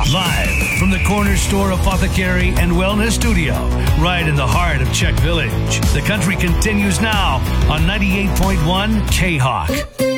Live from the Corner Store Apothecary and Wellness Studio, right in the heart of Czech Village. The country continues now on 98.1 K-Hawk.